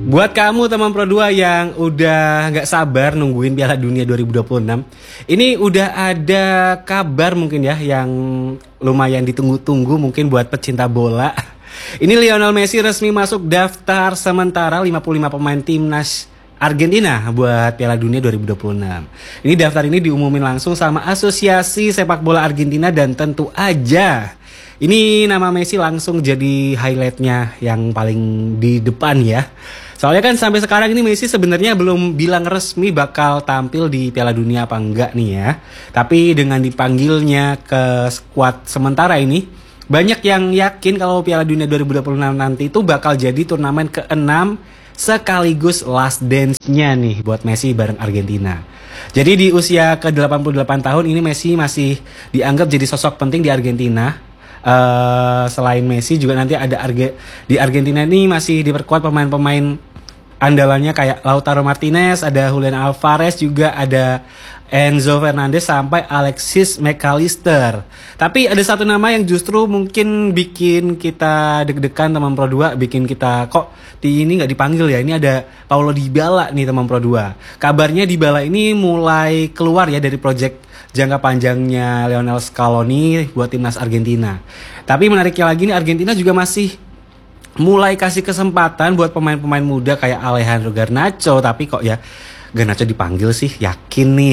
Buat kamu teman Pro 2 yang udah nggak sabar nungguin Piala Dunia 2026, ini udah ada kabar mungkin ya yang lumayan ditunggu-tunggu mungkin buat pecinta bola. Ini Lionel Messi resmi masuk daftar sementara 55 pemain timnas Argentina buat Piala Dunia 2026. Ini daftar ini diumumin langsung sama Asosiasi Sepak Bola Argentina dan tentu aja ini nama Messi langsung jadi highlightnya yang paling di depan ya. Soalnya kan sampai sekarang ini Messi sebenarnya belum bilang resmi bakal tampil di Piala Dunia apa enggak nih ya. Tapi dengan dipanggilnya ke skuad sementara ini, banyak yang yakin kalau Piala Dunia 2026 nanti itu bakal jadi turnamen ke-6 sekaligus last dance-nya nih buat Messi bareng Argentina. Jadi di usia ke-88 tahun ini Messi masih dianggap jadi sosok penting di Argentina. Selain Messi juga nanti ada di Argentina ini masih diperkuat pemain-pemain andalannya kayak Lautaro Martinez, ada Julian Alvarez, juga ada Enzo Fernandez sampai Alexis McAllister. Tapi ada satu nama yang justru mungkin bikin kita deg-degan teman Pro 2, bikin kita kok ini nggak dipanggil ya. Ini ada Paulo Dybala nih teman Pro 2. Kabarnya Dybala ini mulai keluar ya dari proyek jangka panjangnya Lionel Scaloni buat timnas Argentina. Tapi menariknya lagi nih, Argentina juga masih mulai kasih kesempatan buat pemain-pemain muda kayak Alejandro Garnacho. Tapi kok ya Garnacho dipanggil sih, yakin nih.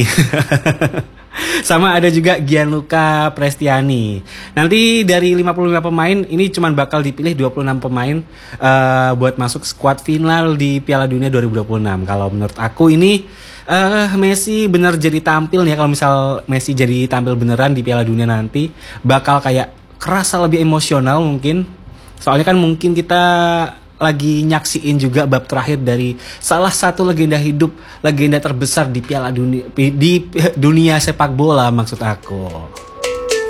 Sama ada juga Gianluca Prestiani. Nanti dari 55 pemain ini cuman bakal dipilih 26 pemain buat masuk skuad final di Piala Dunia 2026. Kalau menurut aku ini Messi bener jadi tampil nih. Kalau misal Messi jadi tampil beneran di Piala Dunia nanti bakal kayak kerasa lebih emosional mungkin. Soalnya kan mungkin kita lagi nyaksiin juga bab terakhir dari salah satu legenda hidup, legenda terbesar di Piala Dunia, di dunia sepak bola maksud aku.